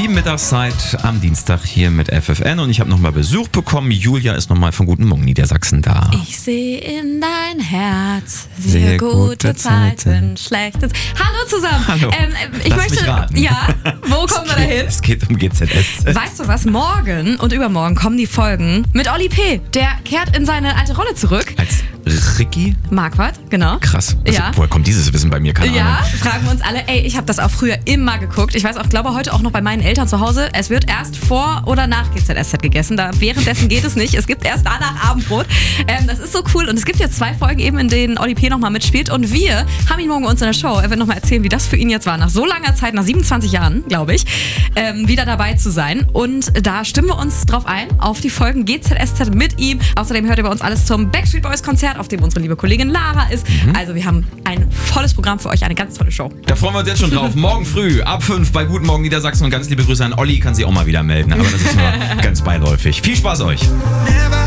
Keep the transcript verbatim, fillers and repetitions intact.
Die Mittagszeit am Dienstag hier mit F F N und ich habe nochmal Besuch bekommen. Julia ist nochmal von Guten Morgen Niedersachsen da. Ich sehe in dein Herz sehr, Sehr gute, gute Zeiten, Zeiten. schlechtes. Hallo zusammen. Hallo. Ähm, ich Lass möchte, mich raten. Ja, wo kommen wir da hin? Es geht um G Z S. Weißt du was? Morgen und übermorgen kommen die Folgen mit Olli P. Der kehrt in seine alte Rolle zurück. Als Ricky? Marquardt, genau. Krass. Also, Ja. woher kommt dieses Wissen bei mir? Keine Ja, Ahnung. fragen wir uns alle. Ey, ich habe das auch früher immer geguckt. Ich weiß auch, glaube heute auch noch bei meinen Eltern zu Hause. Es wird erst vor oder nach G Z S Z gegessen. Da währenddessen geht es nicht. Es gibt erst danach Abendbrot. Ähm, das ist so cool. Und es gibt jetzt zwei Folgen eben, in denen Olli P. nochmal mitspielt. Und wir haben ihn morgen bei uns in der Show. Er wird nochmal erzählen, wie das für ihn jetzt war. Nach so langer Zeit, nach siebenundzwanzig Jahren, glaube ich, ähm, wieder dabei zu sein. Und da stimmen wir uns drauf ein, auf die Folgen G Z S Z mit ihm. Außerdem hört ihr bei uns alles zum Backstreet Boys Konzert, auf dem unsere liebe Kollegin Lara ist. Mhm. Also wir haben ein volles Programm für euch, eine ganz tolle Show. Da freuen wir uns jetzt schon drauf. Morgen früh ab fünf bei Guten Morgen Niedersachsen und ganz liebe Grüße an Olli. Kann sich auch mal wieder melden, aber das ist nur ganz beiläufig. Viel Spaß euch.